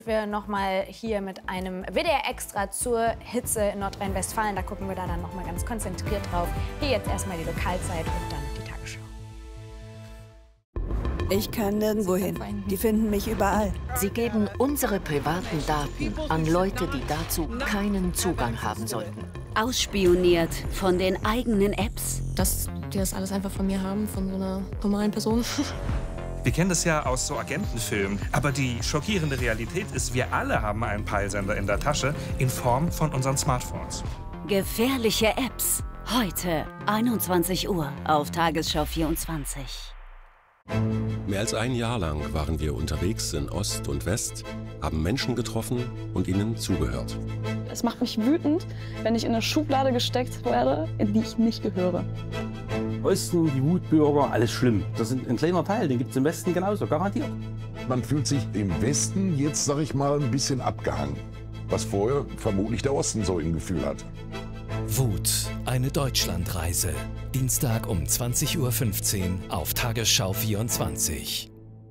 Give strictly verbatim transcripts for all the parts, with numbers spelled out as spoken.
Wir noch mal hier mit einem W D R-Extra zur Hitze in Nordrhein-Westfalen. Da gucken wir da dann noch mal ganz konzentriert drauf. Hier jetzt erstmal die Lokalzeit und dann die Tagesschau. Ich kann nirgendwo hin. Die finden mich überall. Sie geben unsere privaten Daten an Leute, die dazu keinen Zugang haben sollten. Ausspioniert von den eigenen Apps. Dass die das alles einfach von mir haben, von so einer normalen Person. Wir kennen das ja aus so Agentenfilmen, aber die schockierende Realität ist, wir alle haben einen Peilsender in der Tasche in Form von unseren Smartphones. Gefährliche Apps. Heute, einundzwanzig Uhr auf Tagesschau vierundzwanzig. Mehr als ein Jahr lang waren wir unterwegs in Ost und West, haben Menschen getroffen und ihnen zugehört. Es macht mich wütend, wenn ich in eine Schublade gesteckt werde, in die ich nicht gehöre. Osten, die Wutbürger, alles schlimm. Das ist ein kleiner Teil, den gibt es im Westen genauso, garantiert. Man fühlt sich im Westen jetzt, sag ich mal, ein bisschen abgehangen. Was vorher vermutlich der Osten so im Gefühl hat. Wut, eine Deutschlandreise. Dienstag um zwanzig Uhr fünfzehn auf Tagesschau vierundzwanzig.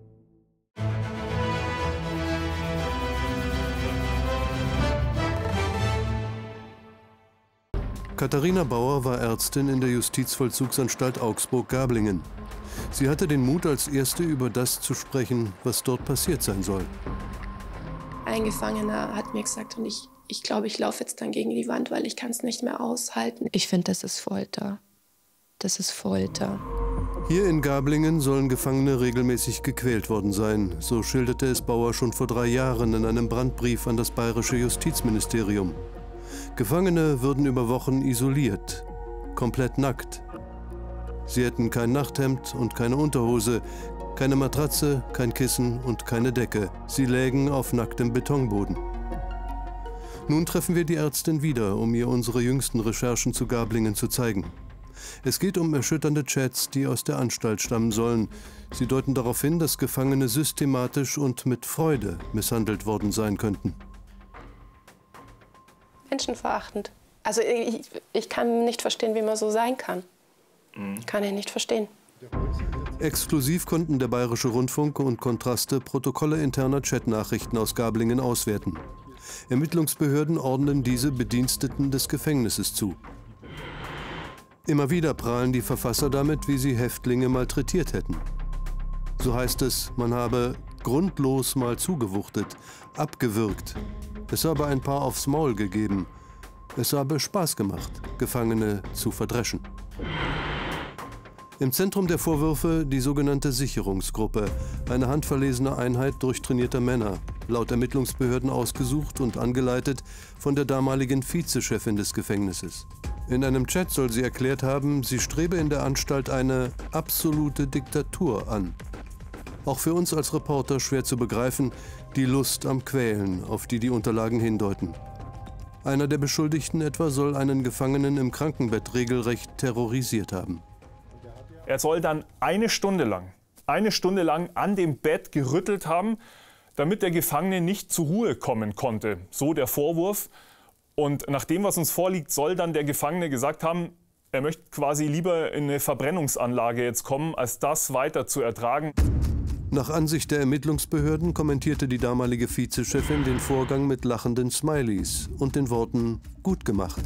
Katharina Bauer war Ärztin in der Justizvollzugsanstalt Augsburg-Gablingen. Sie hatte den Mut, als Erste über das zu sprechen, was dort passiert sein soll. Ein Gefangener hat mir gesagt, und ich, ich glaube, ich laufe jetzt dann gegen die Wand, weil ich kann es nicht mehr aushalten. Ich finde, das ist Folter. Das ist Folter. Hier in Gablingen sollen Gefangene regelmäßig gequält worden sein. So schilderte es Bauer schon vor drei Jahren in einem Brandbrief an das bayerische Justizministerium. Gefangene würden über Wochen isoliert, komplett nackt. Sie hätten kein Nachthemd und keine Unterhose, keine Matratze, kein Kissen und keine Decke. Sie lägen auf nacktem Betonboden. Nun treffen wir die Ärztin wieder, um ihr unsere jüngsten Recherchen zu Gablingen zu zeigen. Es geht um erschütternde Chats, die aus der Anstalt stammen sollen. Sie deuten darauf hin, dass Gefangene systematisch und mit Freude misshandelt worden sein könnten. Menschenverachtend. Also ich, ich kann nicht verstehen, wie man so sein kann. Mhm. Kann ich nicht verstehen. Exklusiv konnten der Bayerische Rundfunk und Kontraste Protokolle interner Chatnachrichten aus Gablingen auswerten. Ermittlungsbehörden ordnen diese Bediensteten des Gefängnisses zu. Immer wieder prahlen die Verfasser damit, wie sie Häftlinge malträtiert hätten. So heißt es, man habe grundlos mal zugewuchtet, abgewürgt. Es habe ein paar aufs Maul gegeben. Es habe Spaß gemacht, Gefangene zu verdreschen. Im Zentrum der Vorwürfe die sogenannte Sicherungsgruppe, eine handverlesene Einheit durchtrainierter Männer, laut Ermittlungsbehörden ausgesucht und angeleitet von der damaligen Vizechefin des Gefängnisses. In einem Chat soll sie erklärt haben, sie strebe in der Anstalt eine absolute Diktatur an. Auch für uns als Reporter schwer zu begreifen, die Lust am Quälen, auf die die Unterlagen hindeuten. Einer der Beschuldigten etwa soll einen Gefangenen im Krankenbett regelrecht terrorisiert haben. Er soll dann eine Stunde lang, eine Stunde lang an dem Bett gerüttelt haben, damit der Gefangene nicht zur Ruhe kommen konnte. So der Vorwurf. Und nach dem, was uns vorliegt, soll dann der Gefangene gesagt haben, er möchte quasi lieber in eine Verbrennungsanlage jetzt kommen, als das weiter zu ertragen. Nach Ansicht der Ermittlungsbehörden kommentierte die damalige Vizechefin den Vorgang mit lachenden Smileys und den Worten „gut gemacht“.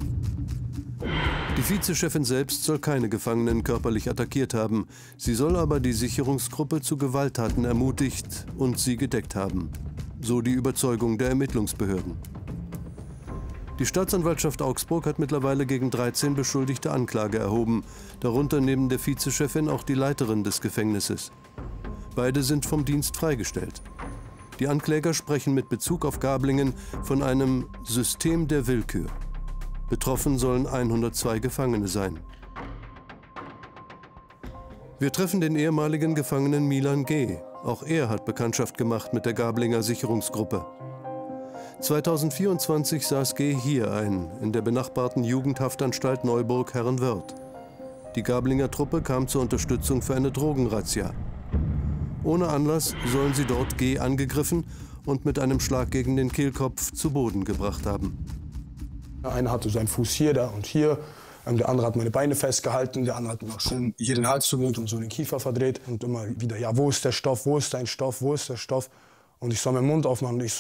Die Vizechefin selbst soll keine Gefangenen körperlich attackiert haben. Sie soll aber die Sicherungsgruppe zu Gewalttaten ermutigt und sie gedeckt haben. So die Überzeugung der Ermittlungsbehörden. Die Staatsanwaltschaft Augsburg hat mittlerweile gegen dreizehn Beschuldigte Anklage erhoben, darunter neben der Vizechefin auch die Leiterin des Gefängnisses. Beide sind vom Dienst freigestellt. Die Ankläger sprechen mit Bezug auf Gablingen von einem System der Willkür. Betroffen sollen hundertzwei Gefangene sein. Wir treffen den ehemaligen Gefangenen Milan G. Auch er hat Bekanntschaft gemacht mit der Gablinger Sicherungsgruppe. zweitausendvierundzwanzig saß G. hier ein, in der benachbarten Jugendhaftanstalt Neuburg-Herrenwörth. Die Gablinger Truppe kam zur Unterstützung für eine Drogenrazzia. Ohne Anlass sollen sie dort G. angegriffen und mit einem Schlag gegen den Kehlkopf zu Boden gebracht haben. Der eine hatte seinen Fuß hier, da und hier. Der andere hat meine Beine festgehalten, der andere hat mir auch schön hier den Hals zugedrückt und so den Kiefer verdreht. Und immer wieder, ja, wo ist der Stoff, wo ist dein Stoff, wo ist der Stoff? Und ich soll meinen Mund aufmachen und ich